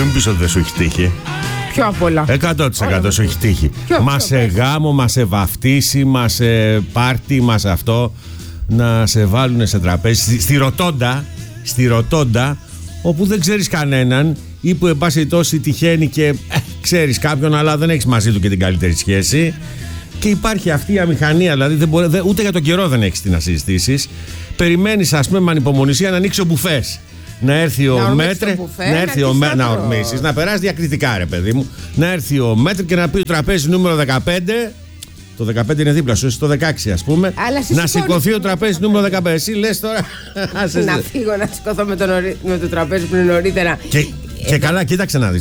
Μην πεις ότι δεν σου έχει τύχει. Πιο απ' όλα. 100% σου έχει τύχει. Μα σε γάμο, μα σε βαφτίσει, μα σε πάρτι, μα σε αυτό. Να σε βάλουν σε τραπέζι. Στη Ρωτόντα, όπου δεν ξέρεις κανέναν ή που εν πάση τόση τυχαίνει και ξέρεις κάποιον, αλλά δεν έχεις μαζί του και την καλύτερη σχέση. Και υπάρχει αυτή η αμηχανία, δηλαδή ούτε για τον καιρό δεν έχεις τι να συζητήσεις. Περιμένεις, ας πούμε, με ανυπομονησία να ανοίξει ο μπουφές. Να έρθει ο μέτρ, να ορμήσεις, να περάσει διακριτικά, ρε παιδί μου. Να έρθει ο μέτρ και να πει το τραπέζι νούμερο 15. Το 15 είναι δίπλα σου, εσύ το 16 ας πούμε. Να σηκωθεί το τραπέζι νούμερο 15. Εσύ λες τώρα. Να φύγω να σηκωθώ με το τραπέζι που είναι νωρίτερα. Και καλά, κοίταξε να δεις,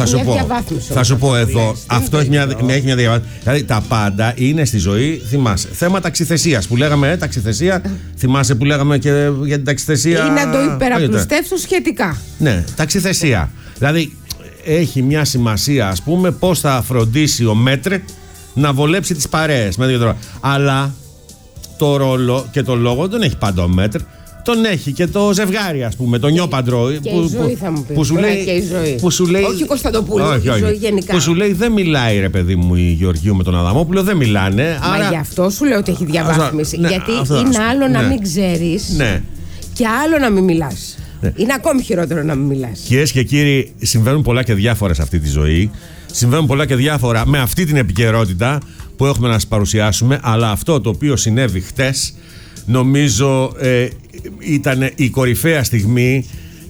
θα σου πω εδώ. Αυτό έχει μια διαβάθμιση. Δηλαδή τα πάντα είναι στη ζωή, θυμάσαι. Θέμα ταξιθεσίας που λέγαμε, ταξιθεσία. Θυμάσαι που λέγαμε και για την ταξιθεσία. Ή να το υπεραπλουστεύσω σχετικά. Ναι, ταξιθεσία. Δηλαδή έχει μια σημασία, ας πούμε, πώς θα φροντίσει ο μέτρ να βολέψει τις παρέες. Αλλά το ρόλο και το λόγο δεν έχει πάντα ο μέτρ. Τον έχει και το ζευγάρι, ας πούμε, το νιόπαντρο. Και η ζωή θα μου πει. Που σου λέει, και η ζωή. Που σου λέει, όχι ο Κωνσταντοπούλου, η ζωή γενικά. Που σου λέει δεν μιλάει, ρε παιδί μου, η Γεωργίου με τον Αδαμόπουλο, δεν μιλάνε. Μα άρα... γι' αυτό σου λέω ότι έχει διαβάθμιση. Ναι, γιατί είναι άλλο να μην ξέρεις και άλλο να μην μιλάς. Ναι. Είναι ακόμη χειρότερο να μην μιλάς. Κυρίες και κύριοι, συμβαίνουν πολλά και διάφορα σε αυτή τη ζωή. Συμβαίνουν πολλά και διάφορα με αυτή την επικαιρότητα που έχουμε να σας παρουσιάσουμε. Αλλά αυτό το οποίο συνέβη χτες, νομίζω ήταν η κορυφαία στιγμή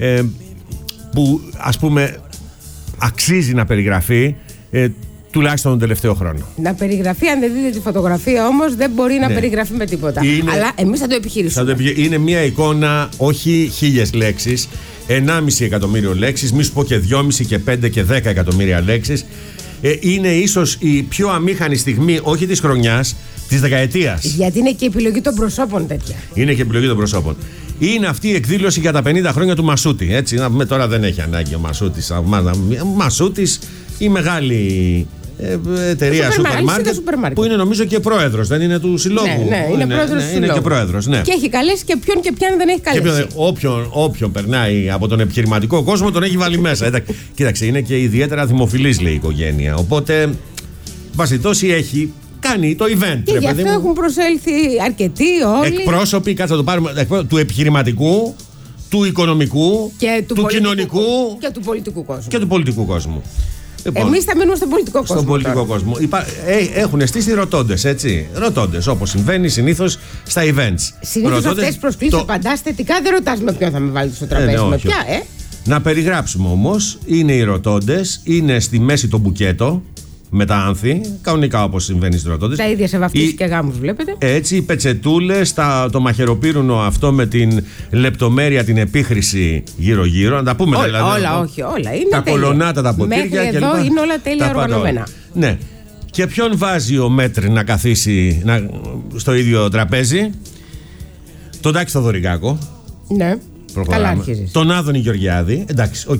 που, ας πούμε, αξίζει να περιγραφεί τουλάχιστον τον τελευταίο χρόνο. Να περιγραφεί, αν δεν δείτε τη φωτογραφία όμως, δεν μπορεί να περιγραφεί με τίποτα. Αλλά εμείς θα το επιχειρήσουμε. Είναι μια εικόνα, όχι 1000 λέξεις, 1,5 εκατομμύριο λέξεις, μη σου πω και 2,5 και 5 και 10 εκατομμύρια λέξεις. Είναι ίσως η πιο αμήχανη στιγμή, όχι της χρονιάς, της δεκαετίας. Γιατί είναι και η επιλογή των προσώπων τέτοια. Είναι και η επιλογή των προσώπων. Είναι αυτή η εκδήλωση για τα 50 χρόνια του Μασούτη. Έτσι, να πούμε τώρα δεν έχει ανάγκη ο Μασούτης. Μασούτης, η μεγάλη εταιρεία σούπερ μάρκετ, που είναι νομίζω και πρόεδρος, δεν είναι του συλλόγου. Ναι, είναι πρόεδρος του συλλόγου. Είναι και πρόεδρος, ναι. Και έχει καλέσει και ποιον και ποιον δεν έχει καλέσει. Όποιον περνάει από τον επιχειρηματικό κόσμο τον έχει βάλει μέσα. Κοίταξε, είναι και ιδιαίτερα δημοφιλής, λέει η οικογένεια. Οπότε, βασιτώσει έχει κάνει το event. Και γι' αυτό έχουν προσέλθει αρκετοί όλοι. Εκπρόσωποι, κάτσε να το πάρουμε, του επιχειρηματικού, του οικονομικού, και του κοινωνικού και του πολιτικού κόσμου. Λοιπόν, εμείς θα μείνουμε στον πολιτικό κόσμο. Στον πολιτικό κόσμο. Έχουν στήσει ρωτώντες, έτσι. Ρωτώντες, όπως συμβαίνει συνήθως στα events. Συνήθως αυτές τις προσκλήσεις απαντάς θετικά, δεν ρωτάς με ποιον θα με βάλεις στο τραπέζι. Με ποια, Να περιγράψουμε όμως, είναι οι ρωτώντες, είναι στη μέση το μπουκέτο με τα άνθη, κανονικά όπως συμβαίνει στις ρωτώντες. Τα ίδια σε βαφτίσεις και γάμους βλέπετε. Έτσι, οι πετσετούλες, το μαχαιροπύρουνο αυτό με την λεπτομέρεια, την επίχρηση γύρω-γύρω. Να τα πούμε δηλαδή. Όλα. Είναι τα κολονάτα, τα ποτήρια μέχρι και εδώ είναι όλα τέλεια οργανωμένα. Ναι. Και ποιον βάζει ο μέτρ να καθίσει στο ίδιο τραπέζι? Τον Τάκη Θοδωρικάκο. Ναι. Καλά αρχίζεις. Τον Άδωνη Γεωργιάδη. Εντάξει, οκ.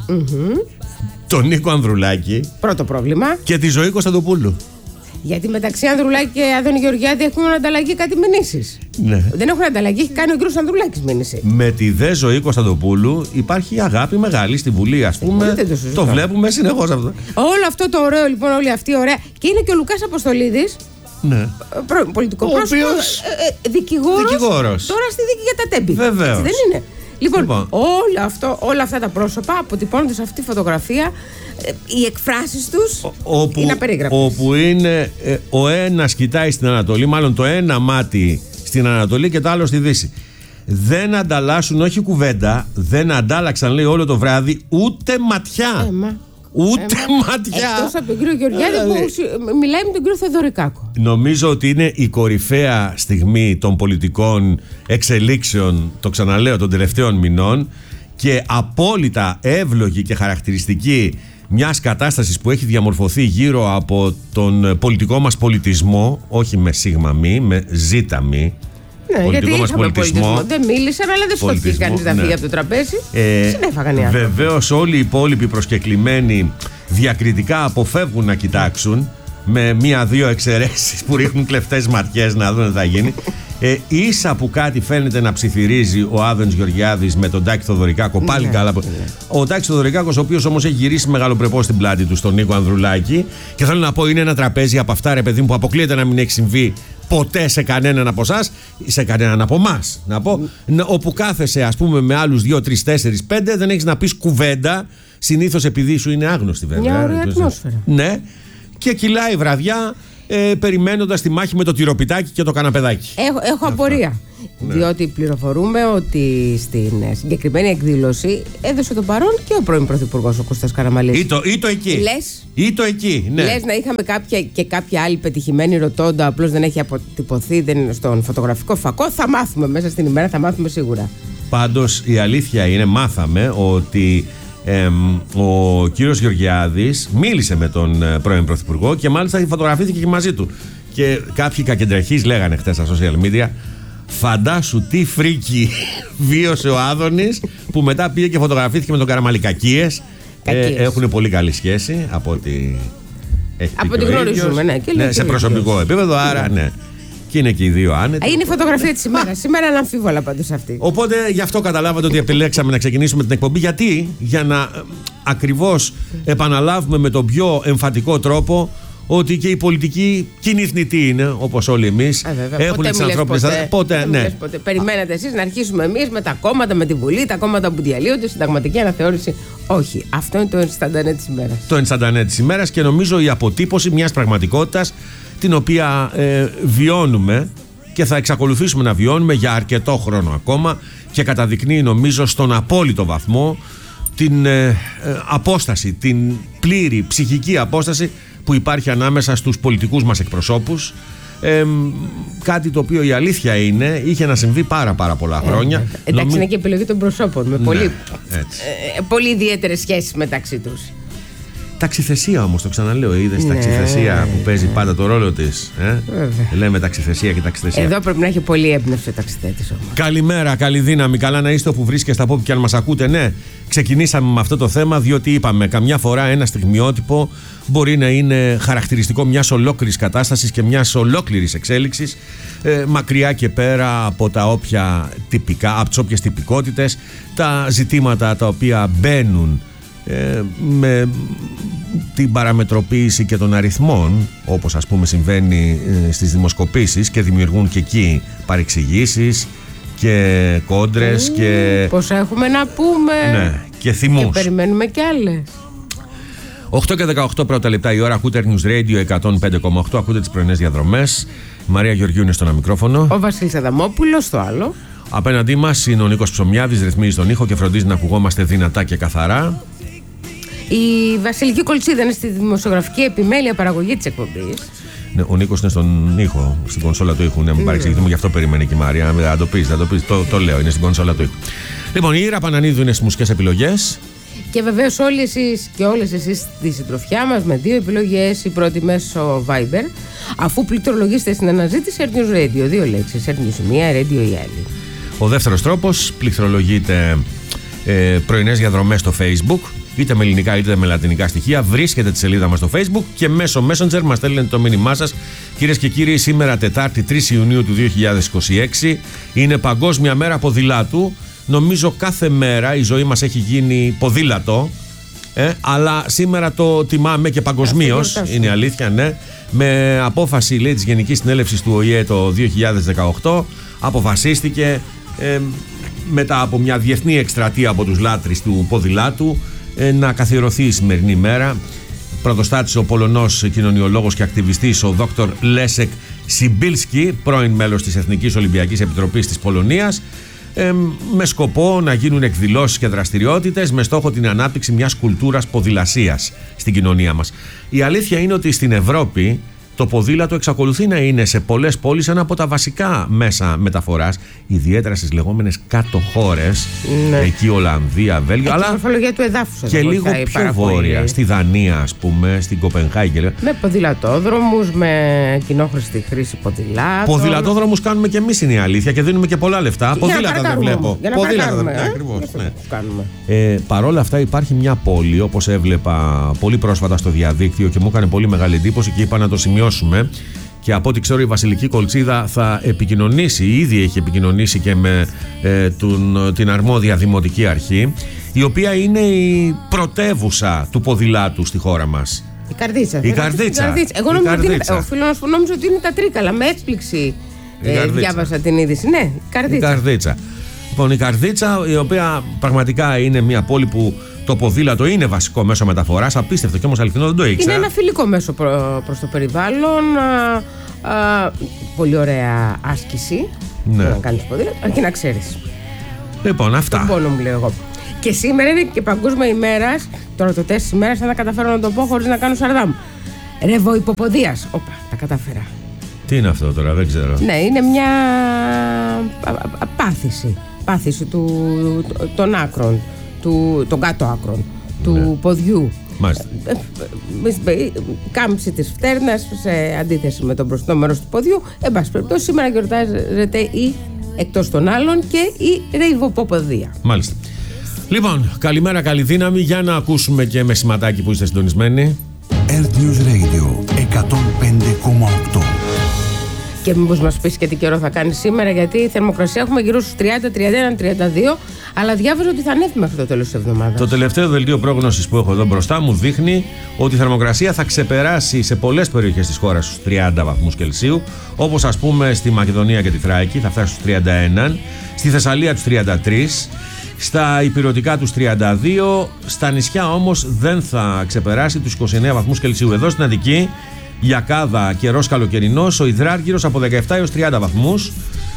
Τον Νίκο Ανδρουλάκη. Πρώτο πρόβλημα. Και τη Ζωή Κωνσταντοπούλου. Γιατί μεταξύ Ανδρουλάκη και Άδωνη Γεωργιάδη έχουν ανταλλαγή κάτι μηνύσεις. Ναι. Δεν έχουν ανταλλαγή, έχει κάνει ο κ. Ανδρουλάκης μήνυση. Με τη δε Ζωή Κωνσταντοπούλου υπάρχει αγάπη μεγάλη στη Βουλή, ας πούμε. Το βλέπουμε συνεχώς αυτό. Όλο αυτό το ωραίο, λοιπόν, όλη αυτή η ωραία. Και είναι και ο Λουκάς Αποστολίδης. Ναι. Πολιτικό πρόσωπο. Δικηγόρος. Τώρα στη δίκη για τα τέμπη. Βεβαίως. Δεν είναι. Λοιπόν, όλα αυτά τα πρόσωπα αποτυπώνονται σε αυτή τη φωτογραφία. Οι εκφράσεις τους είναι απερίγραπτες. Όπου είναι ο ένας κοιτάει στην Ανατολή, μάλλον το ένα μάτι στην Ανατολή και το άλλο στη Δύση. Δεν ανταλλάσσουν, όχι κουβέντα, δεν αντάλλαξαν, λέει, όλο το βράδυ ούτε ματιά. Ούτε ματιά. Εκτός από τον κύριο Γεωργιάδη που μιλάει με τον κύριο Θοδωρικάκο. Νομίζω ότι είναι η κορυφαία στιγμή των πολιτικών εξελίξεων, το ξαναλέω, των τελευταίων μηνών, και απόλυτα εύλογη και χαρακτηριστική μιας κατάστασης που έχει διαμορφωθεί γύρω από τον πολιτικό μας πολιτισμό, όχι με σίγμα μη, με ζήτα μη. Ναι, πολιτικό μας πολιτισμό. Δεν μίλησαν, αλλά δεν σκοτώθηκε κανείς να φύγει από το τραπέζι. Συνέφαγαν οι άνθρωποι. Βεβαίως, όλοι οι υπόλοιποι προσκεκλημένοι διακριτικά αποφεύγουν να κοιτάξουν, με μία-δύο εξαιρέσεις που ρίχνουν κλεφτές ματιές να δουν τι θα γίνει. Ίσα που κάτι φαίνεται να ψιθυρίζει ο Άδωνης Γεωργιάδης με τον Τάκη Θοδωρικάκο, πάλι καλά. Ο Τάκης Θοδωρικάκος, ο οποίος όμως έχει γυρίσει μεγαλοπρεπώς στην πλάτη του στον Νίκο Ανδρουλάκη, και θέλω να πω, είναι ένα τραπέζι από αυτά, ρε παιδί μου, που αποκλείεται να μην έχει συμβεί ποτέ σε κανέναν από εσάς, σε κανέναν από εμάς. Να πω, όπου κάθεσαι, ας πούμε, με άλλους 2, 3, 4, 5, δεν έχεις να πεις κουβέντα. Συνήθως επειδή σου είναι άγνωστη, βέβαια. Μια ωραία ατμόσφαιρα. Ναι, και κυλάει βραδιά. Περιμένοντας τη μάχη με το τυροπιτάκι και το καναπεδάκι. Έχω απορία. Ναι. Διότι πληροφορούμε ότι στην συγκεκριμένη εκδήλωση έδωσε το παρόν και ο πρώην Πρωθυπουργός ο Κώστας Καραμανλής. Ή το εκεί. Ναι. Λες να είχαμε κάποια άλλη πετυχημένη ρωτώντα, απλώς δεν έχει αποτυπωθεί, δεν είναι στον φωτογραφικό φακό. Θα μάθουμε μέσα στην ημέρα, θα μάθουμε σίγουρα. Πάντως η αλήθεια είναι, μάθαμε ότι ο κύριος Γεωργιάδης μίλησε με τον πρώην Πρωθυπουργό και μάλιστα φωτογραφήθηκε και μαζί του. Και κάποιοι κακεντρεχείς λέγανε χτες στα social media, φαντάσου τι φρίκι βίωσε ο Άδωνης, που μετά πήγε και φωτογραφήθηκε με τον Καραμαλικακίες. Έχουν πολύ καλή σχέση από ό,τι έχει πει. Από ό,τι γνωρίζουμε, ναι, σε προσωπικό επίπεδο, άρα ναι. Και είναι και οι δύο άνετοι. Είναι η φωτογραφία της ημέρας. Σήμερα είναι αμφίβολα πάντως αυτή. Οπότε γι' αυτό καταλάβατε ότι επιλέξαμε να ξεκινήσουμε την εκπομπή. Γιατί? Για να ακριβώς επαναλάβουμε με τον πιο εμφατικό τρόπο ότι και η πολιτική κοινή θνητή είναι, όπως όλοι εμείς. Έχουν τις ανθρώπινες. Ποτέ. Περιμένετε εσείς να αρχίσουμε εμείς με τα κόμματα, με τη Βουλή, τα κόμματα που διαλύονται, συνταγματική αναθεώρηση. Όχι. Αυτό είναι το ενσταντανέ της ημέρας. Το ενσταντανέ της ημέρας, και νομίζω η αποτύπωση μιας πραγματικότητας την οποία βιώνουμε και θα εξακολουθήσουμε να βιώνουμε για αρκετό χρόνο ακόμα, και καταδεικνύει, νομίζω, στον απόλυτο βαθμό την απόσταση, την πλήρη ψυχική απόσταση που υπάρχει ανάμεσα στους πολιτικούς μας εκπροσώπους. Κάτι το οποίο η αλήθεια είναι είχε να συμβεί πάρα πολλά χρόνια. Εντάξει, είναι και επιλογή των προσώπων με πολύ ιδιαίτερες σχέσεις μεταξύ τους. Ταξιθεσία όμως, το ξαναλέω, είδες, ταξιθεσία που παίζει πάντα το ρόλο της. Λέμε ταξιθεσία και ταξιθεσία. Εδώ πρέπει να έχει πολύ έμπνευση ο ταξιθέτης όμως. Καλημέρα, καλή δύναμη, καλά να είστε όπου βρίσκεστε, από όπου και αν μας ακούτε. Ναι, ξεκινήσαμε με αυτό το θέμα διότι είπαμε, καμιά φορά ένα στιγμιότυπο μπορεί να είναι χαρακτηριστικό μιας ολόκληρης κατάστασης και μιας ολόκληρης εξέλιξης, μακριά και πέρα από τα όποια τυπικά, από τις όποιες τυπικότητες, τα ζητήματα τα οποία μπαίνουν με την παραμετροποίηση και των αριθμών, όπως ας πούμε συμβαίνει στις δημοσκοπήσεις, και δημιουργούν και εκεί παρεξηγήσεις και κόντρες και πόσα έχουμε να πούμε, ναι, και θυμούς. Και περιμένουμε κι άλλες. 8 και 18 πρώτα λεπτά η ώρα. Ακούτε News Radio 105,8. Ακούτε τις πρωινές διαδρομές. Η Μαρία Γεωργιού είναι στο ένα μικρόφωνο. Ο Βασίλης Αδαμόπουλος στο άλλο. Απέναντί μας είναι ο Νίκος Ψωμιάδης, ρυθμίζει τον ήχο και φροντίζει να ακουγόμαστε δυνατά και καθαρά. Η Βασιλική Κολτσίδα είναι στη δημοσιογραφική επιμέλεια παραγωγή της εκπομπής. Ναι, ο Νίκος είναι στον ήχο, στην κονσόλα του ήχου. Ναι, μην παρεξηγηθούμε, γι' αυτό περιμένει και η Μάρια. Θα το πεις, το λέω, είναι στην κονσόλα του ήχου. Λοιπόν, η Ήρα Πανανίδου είναι στις μουσικές επιλογές. Και βεβαίως όλοι εσείς και όλες εσείς στη συντροφιά μας με δύο επιλογές. Η πρώτη μέσω Viber, αφού πληκτρολογήσετε στην αναζήτηση Earth News Radio. Δύο λέξεις, Earth News μία, Radio η άλλη. Ο δεύτερος τρόπος, πληκτρολογείτε πρωινές διαδρομές στο Facebook, είτε με ελληνικά είτε με λατινικά στοιχεία. Βρίσκετε τη σελίδα μας στο Facebook και μέσω Messenger μας στέλνετε το μήνυμά σας. Κυρίες και κύριοι, σήμερα Τετάρτη 3 Ιουνίου του 2026 είναι Παγκόσμια Μέρα Ποδηλάτου. Νομίζω κάθε μέρα η ζωή μας έχει γίνει ποδήλατο, αλλά σήμερα το τιμάμε και παγκοσμίως, είναι αλήθεια, ναι. Με απόφαση, λέει, της Γενικής Συνέλευσης του ΟΗΕ το 2018 αποφασίστηκε, μετά από μια διεθνή εκστρατεία από τους λάτρεις του ποδηλάτου, να καθιερωθεί η σημερινή μέρα. Πρωτοστάτης ο Πολωνός κοινωνιολόγος και ακτιβιστής ο Δόκτωρ Λέσεκ Σιμπίλσκι, πρώην μέλος της Εθνικής Ολυμπιακής Επιτροπής της Πολωνίας, με σκοπό να γίνουν εκδηλώσεις και δραστηριότητες με στόχο την ανάπτυξη μιας κουλτούρας ποδηλασίας στην κοινωνία μας. Η αλήθεια είναι ότι στην Ευρώπη το ποδήλατο εξακολουθεί να είναι σε πολλές πόλεις ένα από τα βασικά μέσα μεταφοράς, ιδιαίτερα στις λεγόμενες κάτω χώρες, ναι. Εκεί Ολλανδία, Βέλγιο, αλλά η μορφολογία του εδάφους και λίγο πιο βόρεια, στη Δανία, ας πούμε, στην Κοπενχάγη. Με ποδηλατόδρομους, με κοινόχρηστη χρήση ποδηλάτων. Ποδηλατόδρομους κάνουμε και εμείς, είναι η αλήθεια, και δίνουμε και πολλά λεφτά. Ποδήλατα δεν βλέπω. Ποδήλατα δεν βλέπω. Παρόλα αυτά υπάρχει μια πόλη, όπως έβλεπα πολύ πρόσφατα στο διαδίκτυο και μου έκανε πολύ μεγάλη εντύπωση και είπα να το σημειώσουμε. και από ό,τι ξέρω η Βασιλική Κολτσίδα θα επικοινωνήσει, ήδη έχει επικοινωνήσει και με την αρμόδια Δημοτική Αρχή, η οποία είναι η πρωτεύουσα του ποδηλάτου στη χώρα μας. Η Καρδίτσα. Εγώ νόμιζα ότι είναι τα Τρίκαλα. Με έκπληξη διάβασα την είδηση. Ναι, η Καρδίτσα. Λοιπόν, η Καρδίτσα, η οποία πραγματικά είναι μια πόλη που το ποδήλατο είναι βασικό μέσο μεταφοράς. Απίστευτο και όμως αληθινό, δεν το ήξερα. Είναι ένα φιλικό μέσο προς το περιβάλλον. Πολύ ωραία άσκηση. Ναι. Να κάνεις ποδήλατο, αρκεί να ξέρεις. Λοιπόν, αυτά. Τον πόνο μου λέω εγώ. Και σήμερα είναι και Παγκόσμια ημέρα. Τώρα το τest ημέρα θα καταφέρω να το πω χωρίς να κάνω σαρδάμ. Ρεβοϊποποδίας. Όπα, τα κατάφερα. Τι είναι αυτό τώρα, δεν ξέρω. Ναι, είναι μια πάθηση των άκρων, των κάτω άκρων, του ποδιού. Μάλιστα. Κάμψη της φτέρνας σε αντίθεση με το μπροστό μέρος του ποδιού. Εν πάση περιπτώσει, σήμερα γιορτάζεται η, εκτός των άλλων, και η ρεβοϊποποδία. Μάλιστα. Λοιπόν, καλημέρα, καλή δύναμη. Για να ακούσουμε και με σηματάκι που είστε συντονισμένοι. Earth News Radio 105,8. Και μήπως μας πεις και τι καιρό θα κάνει σήμερα, γιατί η θερμοκρασία έχουμε γύρω στους 30, 31, 32, αλλά διάβαζα ότι θα ανέβει μέχρι το τέλος της εβδομάδας. Το τελευταίο δελτίο πρόγνωσης που έχω εδώ μπροστά μου δείχνει ότι η θερμοκρασία θα ξεπεράσει σε πολλές περιοχές της χώρας στους 30 βαθμούς Κελσίου, όπως ας πούμε στη Μακεδονία και τη Θράκη, θα φτάσει στους 31, στη Θεσσαλία τους 33, στα Ηπειρωτικά τους 32, στα νησιά όμως δεν θα ξεπεράσει τους 29 βαθμούς Κελσίου. Εδώ στην Αττική, Γιακάδα, καιρός καλοκαιρινός, ο Ιδράργυρος από 17 έως 30 βαθμούς,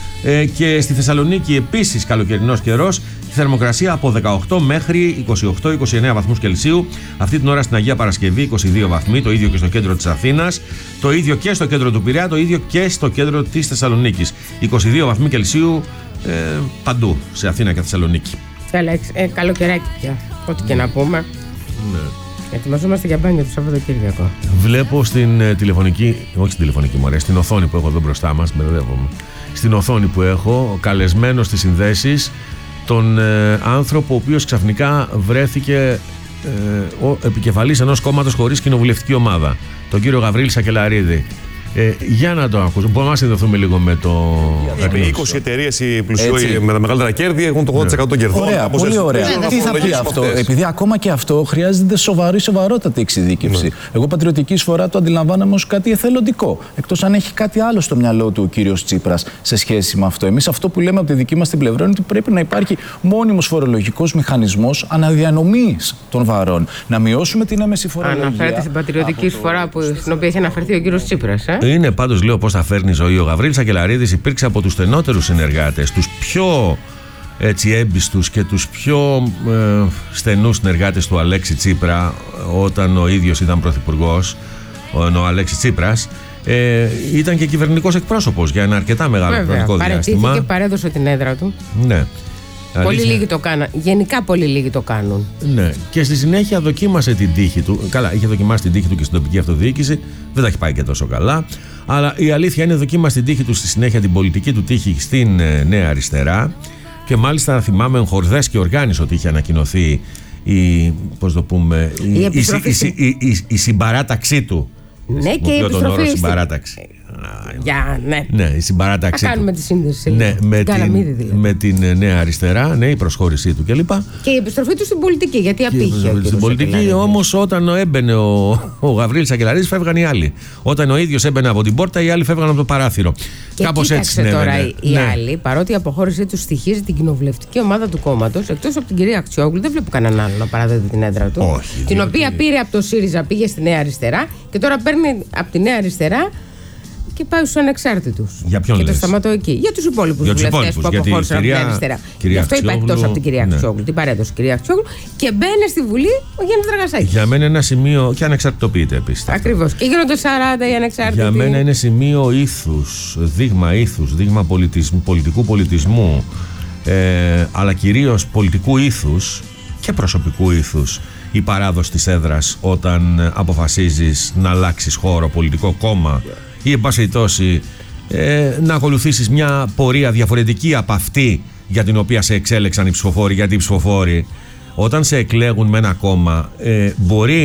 και στη Θεσσαλονίκη επίσης καλοκαιρινός καιρός, η θερμοκρασία από 18 μέχρι 28-29 βαθμούς Κελσίου. Αυτή την ώρα στην Αγία Παρασκευή 22 βαθμοί, το ίδιο και στο κέντρο της Αθήνας, το ίδιο και στο κέντρο του Πειραιά, το ίδιο και στο κέντρο της Θεσσαλονίκης. 22 βαθμοί Κελσίου παντού σε Αθήνα και Θεσσαλονίκη. Καλοκαιράκι πια, ό,τι και να πούμε. Ναι. Ετοιμαζόμαστε για μπάνιο το Σαββατοκύριακο. Βλέπω στην τηλεφωνική, όχι στην τηλεφωνική μου, στην οθόνη που έχω εδώ μπροστά μας, μπερδεύομαι. Στην οθόνη που έχω, καλεσμένο στις συνδέσεις, τον άνθρωπο ο οποίος ξαφνικά βρέθηκε επικεφαλής ενός κόμματος χωρίς κοινοβουλευτική ομάδα, τον κύριο Γαβρίλη Σακελαρίδη. Για να το ακούσουμε. Μπορούμε να συνδεθούμε λίγο με το. Οι 20 εταιρείες οι πλουσιοί με τα μεγαλύτερα κέρδη έχουν το 80% των κερδών. Ωραία, πολύ ωραία. Τι θα πει αυτό, επειδή ακόμα και αυτό χρειάζεται σοβαρότατη εξειδίκευση. Εγώ πατριωτική εισφορά το αντιλαμβάνομαι ως κάτι εθελοντικό. Εκτός αν έχει κάτι άλλο στο μυαλό του ο κύριος Τσίπρας σε σχέση με αυτό. Εμείς αυτό που λέμε από τη δική μας την πλευρά είναι ότι πρέπει να υπάρχει μόνιμος φορολογικός μηχανισμός αναδιανομής των βαρών. Να μειώσουμε την έμεση φορολογία. Αναφέρεται στην πατριωτική εισφορά στην οποία έχει αναφερθεί ο κύριος Τσίπρας. Είναι πάντως, λέω, πώς θα φέρνει ζωή. Ο Γαβρίλης Σακελαρίδης υπήρξε από τους στενότερους συνεργάτες, τους πιο έμπιστους και τους πιο στενούς συνεργάτες του Αλέξη Τσίπρα όταν ο ίδιος ήταν πρωθυπουργός, ο Αλέξης Τσίπρας. Ήταν και κυβερνητικός εκπρόσωπος για ένα αρκετά μεγάλο χρονικό διάστημα. Παραιτήθηκε, παρέδωσε την έδρα του. Ναι. Πολύ λίγοι το κάναν. Γενικά πολύ λίγοι το κάνουν. Ναι. Και στη συνέχεια δοκίμασε την τύχη του. Καλά, είχε δοκιμάσει την τύχη του και στην τοπική αυτοδιοίκηση. Δεν τα έχει πάει και τόσο καλά. Αλλά η αλήθεια είναι δοκίμασε την τύχη του στη συνέχεια, την πολιτική του τύχη στην Νέα Αριστερά. Και μάλιστα θυμάμαι χορδές και οργάνης ότι είχε ανακοινωθεί η συμπαράταξή του. Ναι, και η επιστροφή συμπαράταξη. Ναι, η συμπαράταξή του. Κάνουμε τη σύνδεση. Ναι, με την Νέα Αριστερά, ναι, η προσχώρησή του κλπ. Και η επιστροφή του στην πολιτική, γιατί απήχε. Στην πολιτική όμως, όταν έμπαινε ο Γαβρίλης Σακελαρίδης, φεύγαν οι άλλοι. Όταν ο ίδιος έμπαινε από την πόρτα, οι άλλοι φεύγαν από το παράθυρο. Κάπως έτσι συνέβαινε. Τώρα οι άλλοι, παρότι η αποχώρησή του στοιχίζει την κοινοβουλευτική ομάδα του κόμματος, εκτός από την κυρία Αξιόγλου, δεν βλέπω κανέναν άλλο να παραδίδει την έδρα του. Όχι, την οποία πήρε από το ΣΥΡΙΖΑ, πήγε στη Νέα Αριστερά και τώρα παίρνει από τη Νέα Αριστερά και πάει στους ανεξάρτητους. Για ποιον και λες? το σταματώ εκεί. Για τους υπόλοιπους βουλευτές που αποχώρησαν από την αριστερά. Γι' αυτό είπα εκτός από την κυρία Αξιόγλου. Την παρέδωσε η κυρία Αξιόγλου και μπαίνει στη Βουλή ο Γιάννης Δραγασάκης. Για μένα ένα σημείο. Και ανεξαρτητοποιείται επίσης. Ακριβώς. Και γίνονται 40 οι ανεξάρτητοι. Για μένα είναι σημείο ήθους, δείγμα πολιτικού πολιτισμού, αλλά κυρίως πολιτικού ήθους και προσωπικού ήθους. Η παράδοση της έδρας όταν αποφασίζεις να αλλάξεις χώρο, πολιτικό κόμμα ή εν πάση περιπτώσει να ακολουθήσεις μια πορεία διαφορετική από αυτή για την οποία σε εξέλεξαν οι ψηφοφόροι. Γιατί οι ψηφοφόροι όταν σε εκλέγουν με ένα κόμμα μπορεί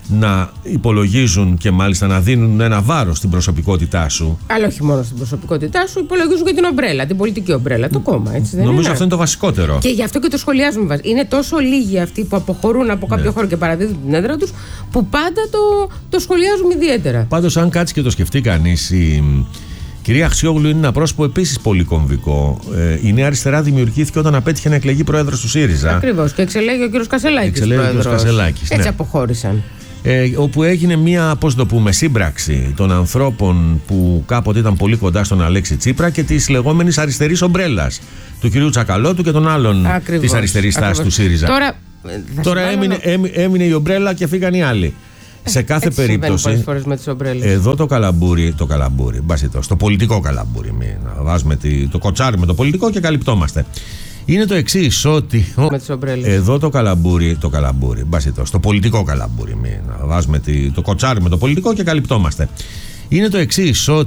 να υπολογίζουν και μάλιστα να δίνουν ένα βάρος στην προσωπικότητά σου. Αλλά όχι μόνο στην προσωπικότητά σου, υπολογίζουν και την ομπρέλα, την πολιτική ομπρέλα, το κόμμα. Έτσι δεν Νομίζω είναι? αυτό είναι το βασικότερο. Και γι' αυτό και το σχολιάζουμε. Είναι τόσο λίγοι αυτοί που αποχωρούν από κάποιο χώρο και παραδίδουν την έδρα τους, που πάντα το σχολιάζουμε ιδιαίτερα. Πάντως, αν κάτσει και το σκεφτεί κανείς, η κυρία Αξιόγλου είναι ένα πρόσωπο επίσης πολύ κομβικό. Η Νέα Αριστερά δημιουργήθηκε όταν απέτυχε να εκλεγεί πρόεδρος του ΣΥΡΙΖΑ. Ακριβώς. Και εξελέγει ο κύριος Κασελάκης. Έτσι αποχώρησαν. Όπου έγινε μια, πώς το πούμε, σύμπραξη των ανθρώπων που κάποτε ήταν πολύ κοντά στον Αλέξη Τσίπρα και της λεγόμενης αριστερής ομπρέλας, του κυρίου Τσακαλώτου και των άλλων της αριστερής τάσης του ΣΥΡΙΖΑ. Τώρα έμεινε η ομπρέλα και φύγαν οι άλλοι. Σε κάθε περίπτωση, εδώ το καλαμπούρι, στο πολιτικό καλαμπούρι, να βάζουμε το κοτσάρι με το πολιτικό και καλυπτόμαστε. Είναι το εξής, ότι εδώ το καλαμπούρι, στο πολιτικό καλαμπούρι, να βάζουμε το κοτσάρι με το πολιτικό και καλυπτόμαστε. Είναι το εξής, ότι